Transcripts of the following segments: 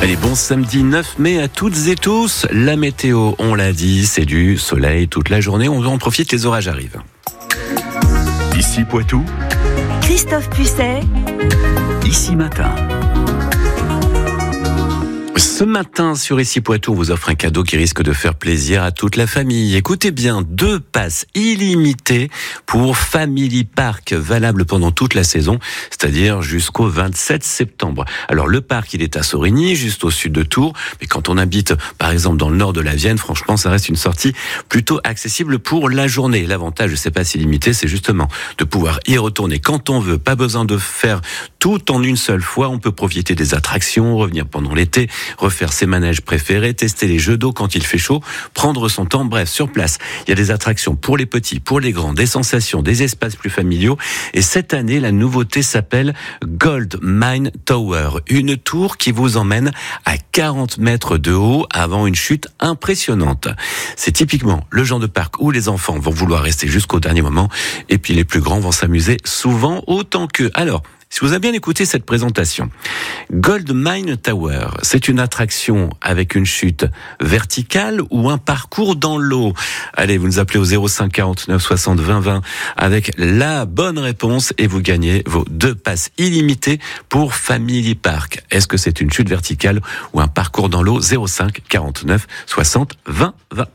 Allez, bon samedi 9 mai à toutes et tous. La météo, on l'a dit, c'est du soleil toute la journée. On en profite, les orages arrivent. Ici Poitou, Christophe Pucet, Ici Matin. Ce matin, sur Ici Poitou, on vous offre un cadeau qui risque de faire plaisir à toute la famille. Écoutez bien, 2 passes illimitées pour Family Park, valables pendant toute la saison, c'est-à-dire jusqu'au 27 septembre. Alors, le parc, il est à Sorigny, juste au sud de Tours, mais quand on habite, par exemple, dans le nord de la Vienne, franchement, ça reste une sortie plutôt accessible pour la journée. L'avantage de ces passes illimitées, c'est justement de pouvoir y retourner quand on veut. Pas besoin de faire tout en une seule fois. On peut profiter des attractions, revenir pendant l'été, refaire ses manèges préférés, tester les jeux d'eau quand il fait chaud, prendre son temps. Bref, sur place, il y a des attractions pour les petits, pour les grands, des sensations, des espaces plus familiaux. Et cette année, la nouveauté s'appelle Gold Mine Tower, une tour qui vous emmène à 40 mètres de haut avant une chute impressionnante. C'est typiquement le genre de parc où les enfants vont vouloir rester jusqu'au dernier moment et puis les plus grands vont s'amuser souvent autant qu'eux. Alors, si vous avez bien écouté cette présentation, Gold Mine Tower, c'est une attraction avec une chute verticale ou un parcours dans l'eau. Allez, vous nous appelez au 05 49 60 20 20 avec la bonne réponse et vous gagnez vos 2 passes illimitées pour Family Park. Est-ce que c'est une chute verticale ou un parcours dans l'eau? 05 49 60 20 20.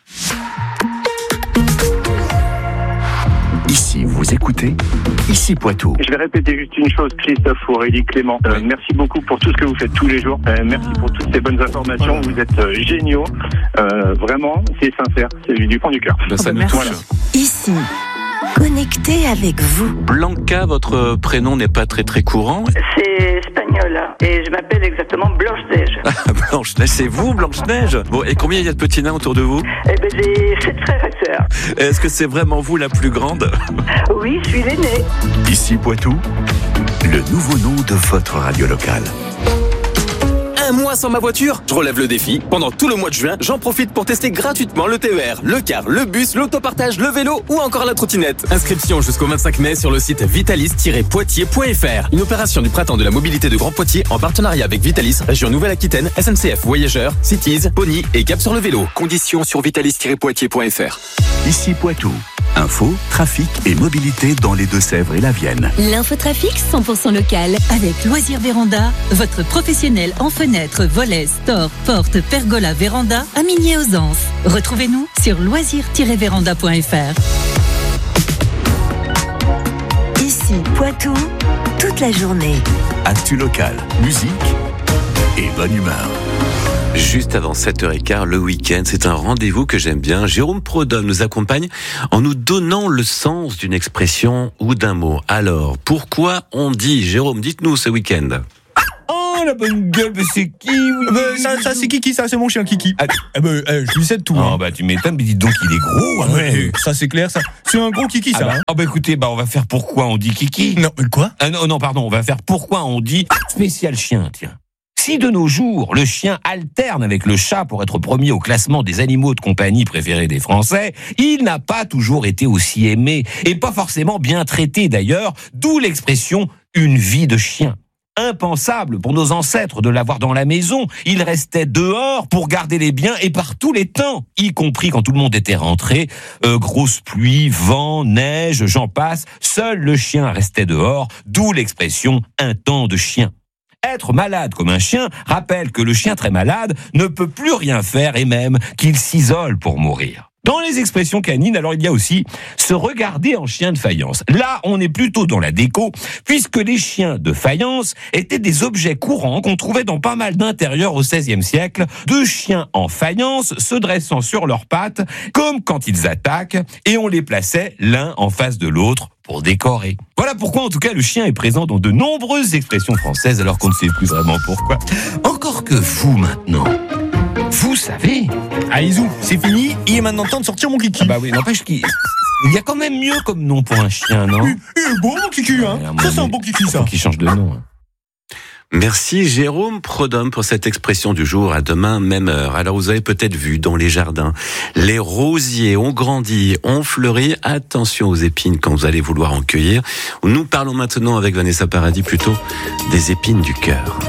Ici, vous écoutez Ici Poitou. Je vais répéter juste une chose, Christophe, Aurélie, Clément. Merci beaucoup pour tout ce que vous faites tous les jours. Merci pour toutes ces bonnes informations. Vous êtes géniaux. Vraiment, c'est sincère. C'est du fond du cœur. Ça nous touche. Voilà. ici, connecté avec vous. Blanca, votre prénom n'est pas très courant. C'est espagnol et je m'appelle exactement Blanche-Neige. Blanche-Neige, c'est vous, Blanche-Neige? Bon, et combien il y a de petits nains autour de vous? Eh ben, j'ai 7 frères et sœurs. Est-ce que c'est vraiment vous la plus grande? Oui, je suis l'aînée. Ici Poitou, le nouveau nom de votre radio locale. Un mois sans ma voiture, je relève le défi. Pendant tout le mois de juin, j'en profite pour tester gratuitement le TER, le car, le bus, l'autopartage, le vélo ou encore la trottinette. Inscription jusqu'au 25 mai sur le site vitalis-poitiers.fr. Une opération du printemps de la mobilité de Grand Poitiers en partenariat avec Vitalis, région Nouvelle-Aquitaine, SNCF Voyageurs, Cities, Pony et Cap sur le vélo. Conditions sur vitalis-poitiers.fr. Ici Poitou. Info, trafic et mobilité dans les Deux-Sèvres et la Vienne. L'infotrafic 100% local avec Loisirs Véranda, votre professionnel en fenêtres, volets, stores, portes, pergola, véranda à Migné-aux-Anses. Retrouvez-nous sur loisirs-véranda.fr. Ici Poitou, toute la journée. Actu local, musique et bonne humeur. Juste avant 7h15, le week-end, c'est un rendez-vous que j'aime bien. Jérôme Prodhomme nous accompagne en nous donnant le sens d'une expression ou d'un mot. Alors, pourquoi on dit, Jérôme, dites-nous ce week-end. Oh la bonne gueule, mais c'est qui? Ça c'est Kiki, ça c'est mon chien Kiki. Je lui sais de tout. Oh bah tu m'étonnes, mais dis donc il est gros. Hein, Ouais, ça c'est clair, ça. C'est un gros Kiki, ça. Ah bah écoutez, on va faire pourquoi on dit Kiki. Non, mais quoi? Non, pardon, on va faire pourquoi on dit spécial chien, tiens. Si de nos jours, le chien alterne avec le chat pour être premier au classement des animaux de compagnie préférés des Français, il n'a pas toujours été aussi aimé, et pas forcément bien traité d'ailleurs, d'où l'expression « une vie de chien ». Impensable pour nos ancêtres de l'avoir dans la maison, il restait dehors pour garder les biens et par tous les temps, y compris quand tout le monde était rentré, grosse pluie, vent, neige, j'en passe, seul le chien restait dehors, d'où l'expression « un temps de chien ». Être malade comme un chien rappelle que le chien très malade ne peut plus rien faire et même qu'il s'isole pour mourir. Dans les expressions canines, alors il y a aussi se regarder en chien de faïence. Là, on est plutôt dans la déco, puisque les chiens de faïence étaient des objets courants qu'on trouvait dans pas mal d'intérieurs au XVIe siècle, 2 chiens en faïence se dressant sur leurs pattes, comme quand ils attaquent, et on les plaçait l'un en face de l'autre pour décorer. Voilà pourquoi, en tout cas, le chien est présent dans de nombreuses expressions françaises, alors qu'on ne sait plus vraiment pourquoi. Encore que vous, maintenant, vous savez... Ah Isou, c'est fini, il est maintenant temps de sortir mon Kiki. Ah bah oui, n'empêche qu'il y a quand même mieux comme nom pour un chien, non? Il est beau mon Kiki, hein. Ça c'est un bon Kiki, ça. Faut qu'il change de nom. Hein. Merci Jérôme Prodhomme pour cette expression du jour. À demain, même heure. Alors vous avez peut-être vu dans les jardins, les rosiers ont grandi, ont fleuri. Attention aux épines quand vous allez vouloir en cueillir. Nous parlons maintenant avec Vanessa Paradis plutôt des épines du cœur.